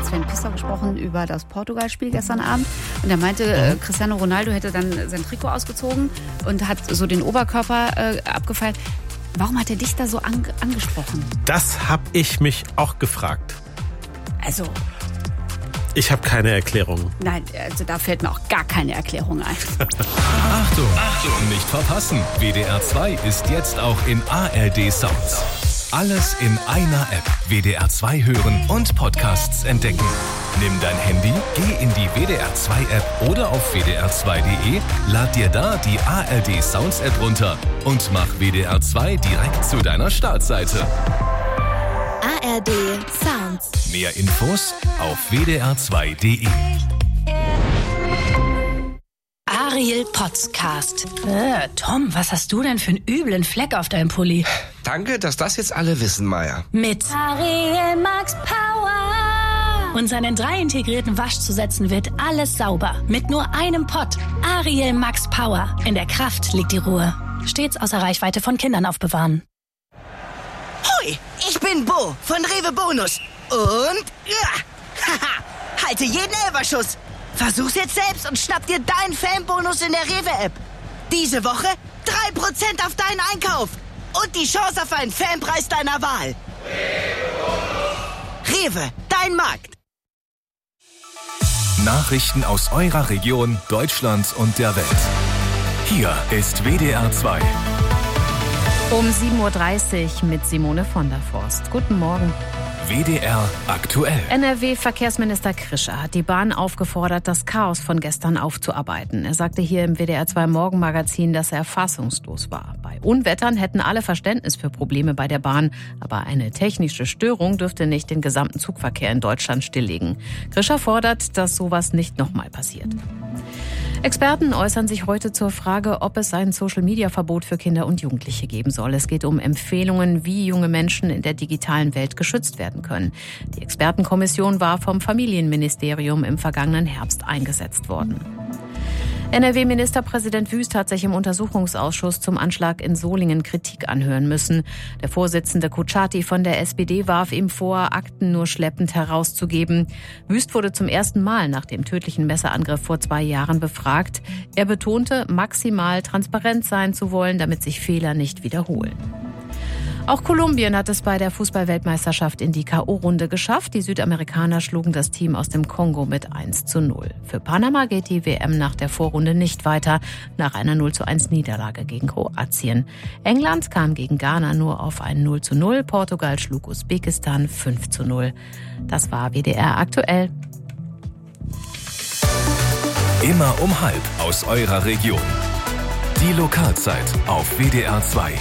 Sven Pister gesprochen über das Portugal-Spiel gestern Abend. Und er meinte, Cristiano Ronaldo hätte dann sein Trikot ausgezogen und hat so den Oberkörper abgefeiert. Warum hat er dich da so angesprochen? Das habe ich mich auch gefragt. Also... Ich habe keine Erklärung. Nein, also da fällt mir auch gar keine Erklärung ein. Achtung, nicht verpassen. WDR 2 ist jetzt auch in ARD Sounds. Alles in einer App. WDR 2 hören und Podcasts entdecken. Nimm dein Handy, geh in die WDR 2 App oder auf wdr2.de, lad dir da die ARD Sounds App runter und mach WDR 2 direkt zu deiner Startseite. ARD Sounds. Mehr Infos auf wdr2.de. Ariel Podcast. Tom, was hast du denn für einen üblen Fleck auf deinem Pulli? Danke, dass das jetzt alle wissen, Maya. Mit Ariel Max Power. Und seinen 3 integrierten Waschzusätzen wird alles sauber. Mit nur einem Pott. Ariel Max Power. In der Kraft liegt die Ruhe. Stets außer Reichweite von Kindern aufbewahren. Hoi, ich bin Bo von Rewe Bonus. Und haha, halte jeden Elferschuss. Versuch's jetzt selbst und schnapp dir deinen Fanbonus in der Rewe-App. Diese Woche 3% auf deinen Einkauf. Und die Chance auf einen Fanpreis deiner Wahl. Rewe, dein Markt. Nachrichten aus eurer Region, Deutschland und der Welt. Hier ist WDR 2. Um 7.30 Uhr mit Simone von der Forst. Guten Morgen. WDR aktuell. NRW-Verkehrsminister Krischer hat die Bahn aufgefordert, das Chaos von gestern aufzuarbeiten. Er sagte hier im WDR 2 Morgenmagazin, dass er fassungslos war. Bei Unwettern hätten alle Verständnis für Probleme bei der Bahn, aber eine technische Störung dürfte nicht den gesamten Zugverkehr in Deutschland stilllegen. Krischer fordert, dass sowas nicht nochmal passiert. Experten äußern sich heute zur Frage, ob es ein Social-Media-Verbot für Kinder und Jugendliche geben soll. Es geht um Empfehlungen, wie junge Menschen in der digitalen Welt geschützt werden können. Die Expertenkommission war vom Familienministerium im vergangenen Herbst eingesetzt worden. NRW-Ministerpräsident Wüst hat sich im Untersuchungsausschuss zum Anschlag in Solingen Kritik anhören müssen. Der Vorsitzende Kutschaty von der SPD warf ihm vor, Akten nur schleppend herauszugeben. Wüst wurde zum ersten Mal nach dem tödlichen Messerangriff vor 2 Jahren befragt. Er betonte, maximal transparent sein zu wollen, damit sich Fehler nicht wiederholen. Auch Kolumbien hat es bei der Fußball-Weltmeisterschaft in die K.O.-Runde geschafft. Die Südamerikaner schlugen das Team aus dem Kongo mit 1:0. Für Panama geht die WM nach der Vorrunde nicht weiter, nach einer 0:1 gegen Kroatien. England kam gegen Ghana nur auf ein 0:0. Portugal schlug Usbekistan 5:0. Das war WDR aktuell. Immer um 12:30 aus eurer Region. Die Lokalzeit auf WDR 2.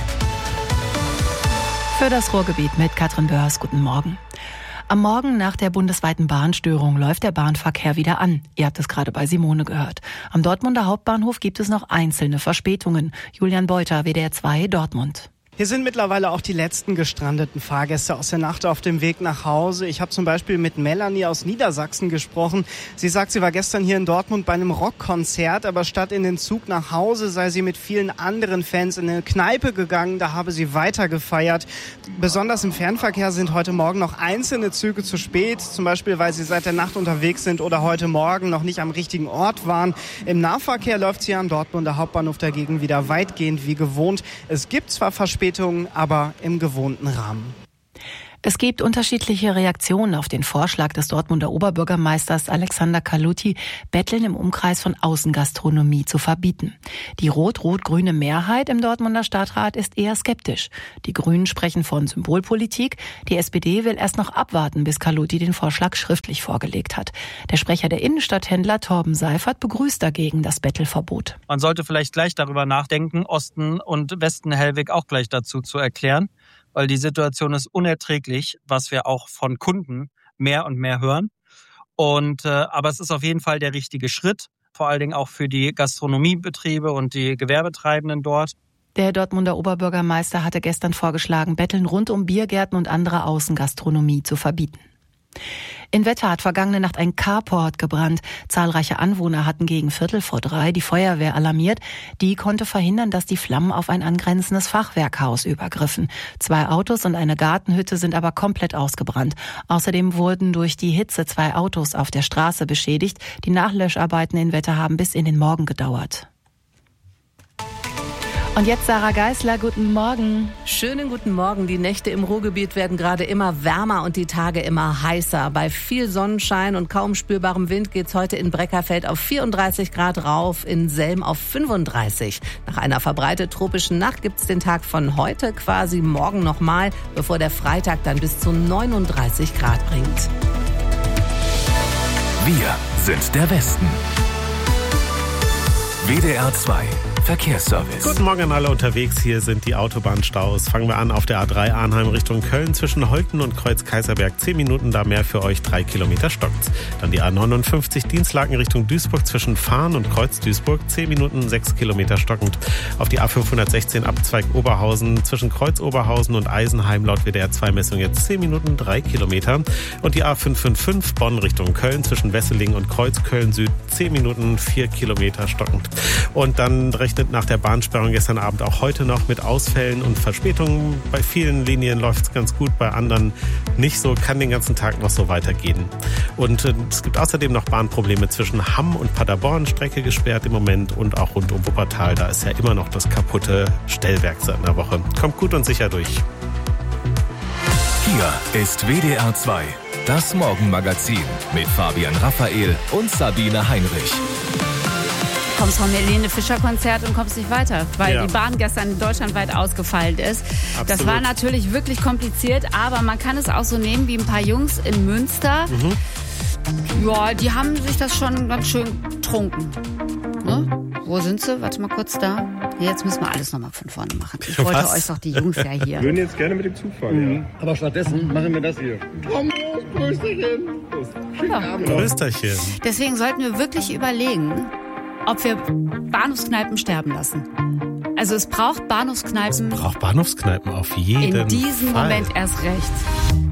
Für das Ruhrgebiet mit Katrin Börs. Guten Morgen. Am Morgen nach der bundesweiten Bahnstörung läuft der Bahnverkehr wieder an. Ihr habt es gerade bei Simone gehört. Am Dortmunder Hauptbahnhof gibt es noch einzelne Verspätungen. Julian Beuter, WDR 2, Dortmund. Hier sind mittlerweile auch die letzten gestrandeten Fahrgäste aus der Nacht auf dem Weg nach Hause. Ich habe zum Beispiel mit Melanie aus Niedersachsen gesprochen. Sie sagt, sie war gestern hier in Dortmund bei einem Rockkonzert, aber statt in den Zug nach Hause sei sie mit vielen anderen Fans in eine Kneipe gegangen. Da habe sie weiter gefeiert. Besonders im Fernverkehr sind heute Morgen noch einzelne Züge zu spät, zum Beispiel, weil sie seit der Nacht unterwegs sind oder heute Morgen noch nicht am richtigen Ort waren. Im Nahverkehr läuft es hier am Dortmunder Hauptbahnhof dagegen wieder weitgehend wie gewohnt. Es gibt zwar Verspätungen, aber im gewohnten Rahmen. Es gibt unterschiedliche Reaktionen auf den Vorschlag des Dortmunder Oberbürgermeisters Alexander Kaluty, Betteln im Umkreis von Außengastronomie zu verbieten. Die rot-rot-grüne Mehrheit im Dortmunder Stadtrat ist eher skeptisch. Die Grünen sprechen von Symbolpolitik. Die SPD will erst noch abwarten, bis Kaluty den Vorschlag schriftlich vorgelegt hat. Der Sprecher der Innenstadthändler Torben Seifert begrüßt dagegen das Bettelverbot. Man sollte vielleicht gleich darüber nachdenken, Osten und Westen Hellwig auch gleich dazu zu erklären. Weil die Situation ist unerträglich, was wir auch von Kunden mehr und mehr hören. Aber es ist auf jeden Fall der richtige Schritt, vor allen Dingen auch für die Gastronomiebetriebe und die Gewerbetreibenden dort. Der Dortmunder Oberbürgermeister hatte gestern vorgeschlagen, Betteln rund um Biergärten und andere Außengastronomie zu verbieten. In Wetter hat vergangene Nacht ein Carport gebrannt. Zahlreiche Anwohner hatten gegen 2:45 die Feuerwehr alarmiert. Die konnte verhindern, dass die Flammen auf ein angrenzendes Fachwerkhaus übergriffen. 2 Autos und eine Gartenhütte sind aber komplett ausgebrannt. Außerdem wurden durch die Hitze 2 Autos auf der Straße beschädigt. Die Nachlöscharbeiten in Wetter haben bis in den Morgen gedauert. Und jetzt Sarah Geisler, guten Morgen. Schönen guten Morgen. Die Nächte im Ruhrgebiet werden gerade immer wärmer und die Tage immer heißer. Bei viel Sonnenschein und kaum spürbarem Wind geht's heute in Breckerfeld auf 34 Grad rauf, in Selm auf 35. Nach einer verbreitet tropischen Nacht gibt's den Tag von heute quasi morgen nochmal, bevor der Freitag dann bis zu 39 Grad bringt. Wir sind der Westen. WDR 2 Verkehrsservice. Guten Morgen an alle unterwegs. Hier sind die Autobahnstaus. Fangen wir an auf der A3 Arnheim Richtung Köln zwischen Holten und Kreuz-Kaiserberg. 10 Minuten, da mehr für euch, 3 Kilometer stockt's. Dann die A59 Dienstlaken Richtung Duisburg zwischen Fahn und Kreuz-Duisburg. 10 Minuten, 6 Kilometer stockend. Auf die A516 Abzweig Oberhausen zwischen Kreuz-Oberhausen und Eisenheim laut WDR 2 Messung jetzt 10 Minuten, 3 Kilometer. Und die A555 Bonn Richtung Köln zwischen Wesseling und Kreuz-Köln Süd. 10 Minuten, 4 Kilometer stockend. Und dann rechnet nach der Bahnsperrung gestern Abend auch heute noch mit Ausfällen und Verspätungen. Bei vielen Linien läuft es ganz gut, bei anderen nicht so, kann den ganzen Tag noch so weitergehen. Und es gibt außerdem noch Bahnprobleme zwischen Hamm und Paderborn, Strecke gesperrt im Moment und auch rund um Wuppertal. Da ist ja immer noch das kaputte Stellwerk seit einer Woche. Kommt gut und sicher durch. Hier ist WDR 2, das Morgenmagazin mit Fabian Raphael und Sabine Heinrich. Kommst vom Helene Fischer Konzert und kommst nicht weiter, weil die Bahn gestern deutschlandweit ausgefallen ist. Absolut. Das war natürlich wirklich kompliziert, aber man kann es auch so nehmen wie ein paar Jungs in Münster. Ja, die haben sich das schon ganz schön getrunken. Ne? Wo sind sie? Warte mal kurz da. Jetzt müssen wir alles nochmal von vorne machen. Ich wollte euch doch die Jungs ja hier. Wir würden jetzt gerne mit dem Zug fahren, ja. Aber stattdessen machen wir das hier. Komm los, Prösterchen. Ja. Prösterchen. Deswegen sollten wir wirklich überlegen, ob wir Bahnhofskneipen sterben lassen. Also es braucht Bahnhofskneipen. Es braucht Bahnhofskneipen auf jeden Fall. In diesem Moment erst recht.